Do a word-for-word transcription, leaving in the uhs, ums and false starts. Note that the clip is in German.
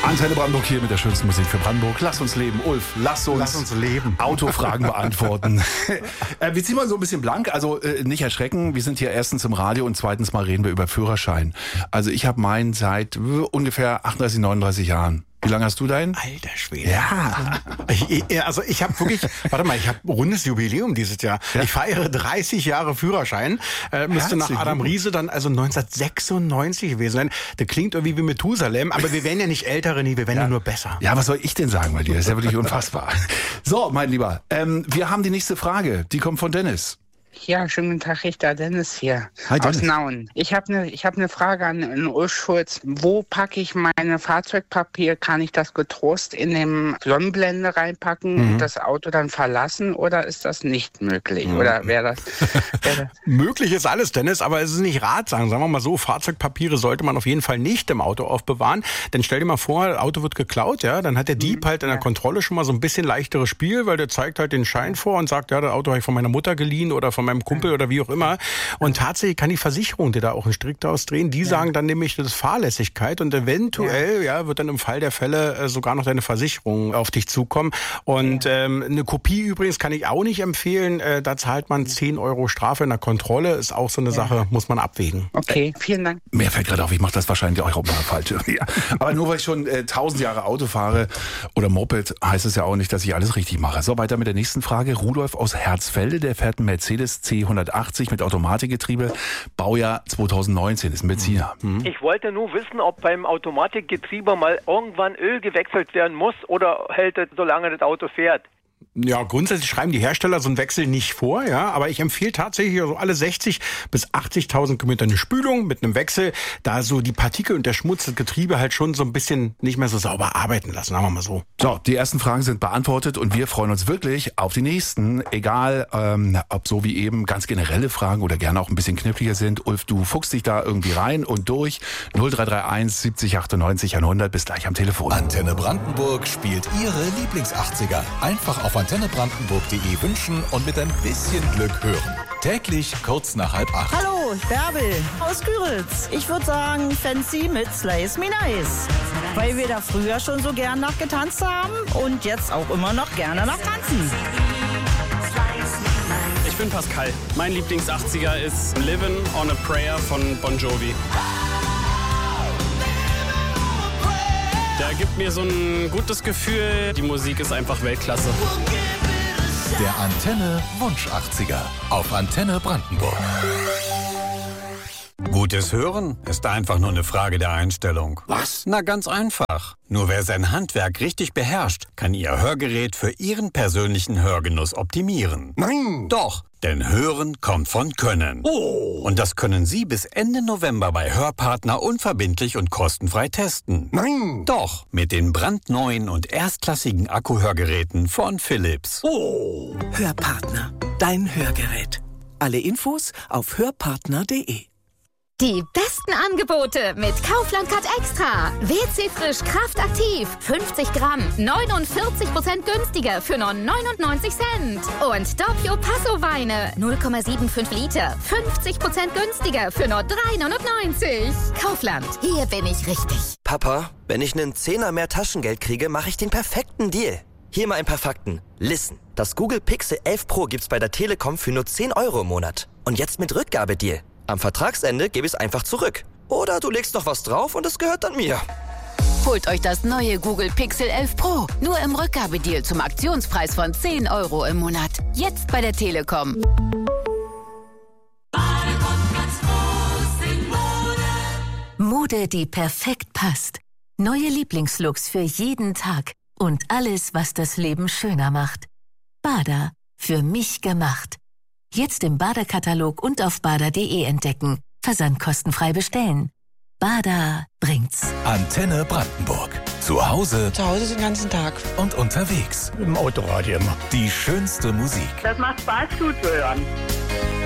Antenne Brandenburg hier mit der schönsten Musik für Brandenburg. Lass uns leben, Ulf, lass uns, lass uns leben. Autofragen beantworten. äh, wir ziehen mal so ein bisschen blank, also äh, nicht erschrecken. Wir sind hier erstens im Radio und zweitens mal reden wir über Führerschein. Also ich habe meinen seit äh, ungefähr achtunddreißig, neununddreißig Jahren. Wie lange hast du deinen? Alter Schwede. Ja. Ich, ich, also ich habe wirklich, warte mal, ich habe ein rundes Jubiläum dieses Jahr. Ja. Ich feiere dreißig Jahre Führerschein. Äh, müsste nach Adam Riese dann also neunzehnhundertsechsundneunzig gewesen sein. Das klingt irgendwie wie Methusalem, aber wir werden ja nicht ältere, nie, wir werden ja. ja nur besser. Ja, was soll ich denn sagen bei dir? Das ist ja wirklich unfassbar. So, mein Lieber, ähm, wir haben die nächste Frage. Die kommt von Dennis. Ja, schönen guten Tag, Richter. Dennis hier. Hi, Dennis. Aus Nauen. Ich habe eine ich hab ne Frage an, an Ulf Schulz. Wo packe ich meine Fahrzeugpapier? Kann ich das getrost in den Sonnenblende reinpacken mhm. und das Auto dann verlassen oder ist das nicht möglich? Mhm. Oder wäre das, wär das... Möglich ist alles, Dennis, aber es ist nicht ratsam. Sagen wir mal so, Fahrzeugpapiere sollte man auf jeden Fall nicht im Auto aufbewahren. Denn stell dir mal vor, das Auto wird geklaut, ja, dann hat der Dieb mhm. halt in der ja. Kontrolle schon mal so ein bisschen leichteres Spiel, weil der zeigt halt den Schein vor und sagt, ja, das Auto habe ich von meiner Mutter geliehen oder von meinem Kumpel oder wie auch immer. Und tatsächlich kann die Versicherung dir da auch einen Strick daraus drehen. Die ja. sagen dann nämlich, das ist Fahrlässigkeit und eventuell ja. ja wird dann im Fall der Fälle äh, sogar noch deine Versicherung auf dich zukommen. Und ja. ähm, eine Kopie übrigens kann ich auch nicht empfehlen. Äh, da zahlt man zehn Euro Strafe in der Kontrolle. Ist auch so eine ja. Sache, muss man abwägen. Okay, vielen Dank. Mir fällt gerade auf, ich mache das wahrscheinlich auch mal falsch. Ja. Aber nur weil ich schon äh, tausend Jahre Auto fahre oder Moped, heißt es ja auch nicht, dass ich alles richtig mache. So, weiter mit der nächsten Frage. Rudolf aus Herzfelde, der fährt einen Mercedes C hundertachtzig mit Automatikgetriebe, Baujahr zweitausendneunzehn, ist ein Benziner. Mhm. Ich wollte nur wissen, ob beim Automatikgetriebe mal irgendwann Öl gewechselt werden muss oder hält es, solange das Auto fährt? Ja, grundsätzlich schreiben die Hersteller so einen Wechsel nicht vor, ja, aber ich empfehle tatsächlich so alle sechzig bis achtzigtausend Kilometer eine Spülung mit einem Wechsel, da so die Partikel und der Schmutz, das Getriebe halt schon so ein bisschen nicht mehr so sauber arbeiten lassen, sagen wir mal so. So, die ersten Fragen sind beantwortet und wir freuen uns wirklich auf die nächsten, egal ähm, ob so wie eben ganz generelle Fragen oder gerne auch ein bisschen kniffliger sind. Ulf, du fuchst dich da irgendwie rein und durch. null drei drei eins siebzig achtundneunzig hundert, bis gleich am Telefon. Antenne Brandenburg spielt Ihre Lieblingsachtziger. Einfach auf antenne brandenburg punkt de wünschen und mit ein bisschen Glück hören. Täglich kurz nach halb acht. Hallo, Bärbel aus Küritz. Ich würde sagen Fancy mit Slice Me Nice. Weil wir da früher schon so gern nach getanzt haben und jetzt auch immer noch gerne nach tanzen. Ich bin Pascal. Mein Lieblingsachtziger ist Livin' on a Prayer von Bon Jovi. Der gibt mir so ein gutes Gefühl. Die Musik ist einfach Weltklasse. Der Antenne Wunsch achtziger auf Antenne Brandenburg. Gutes Hören ist einfach nur eine Frage der Einstellung. Was? Na, ganz einfach. Nur wer sein Handwerk richtig beherrscht, kann Ihr Hörgerät für Ihren persönlichen Hörgenuss optimieren. Nein! Doch, denn Hören kommt von Können. Oh! Und das können Sie bis Ende November bei Hörpartner unverbindlich und kostenfrei testen. Nein! Doch, mit den brandneuen und erstklassigen Akkuhörgeräten von Philips. Oh! Hörpartner, dein Hörgerät. Alle Infos auf hörpartner punkt de. Die besten Angebote mit Kaufland Cut Extra. W C Frisch Kraftaktiv. fünfzig Gramm. neunundvierzig Prozent günstiger für nur neunundneunzig Cent. Und Doppio Passo Weine. null Komma fünfundsiebzig Liter. fünfzig Prozent günstiger für nur drei neunundneunzig. Kaufland. Hier bin ich richtig. Papa, wenn ich einen Zehner mehr Taschengeld kriege, mache ich den perfekten Deal. Hier mal ein paar Fakten. Listen. Das Google Pixel elf Pro gibt's bei der Telekom für nur zehn Euro im Monat. Und jetzt mit Rückgabedeal. Am Vertragsende gebe ich es einfach zurück. Oder du legst noch was drauf und es gehört dann mir. Holt euch das neue Google Pixel elf Pro. Nur im Rückgabedeal zum Aktionspreis von zehn Euro im Monat. Jetzt bei der Telekom. Mode, die perfekt passt. Neue Lieblingslooks für jeden Tag. Und alles, was das Leben schöner macht. Bada. Für mich gemacht. Jetzt im Bada-Katalog und auf bada punkt de entdecken. Versandkostenfrei bestellen. Bada bringt's. Antenne Brandenburg. Zu Hause. Zu Hause den ganzen Tag. Und unterwegs. Im Autoradio immer. Die schönste Musik. Das macht Spaß, gut zu hören.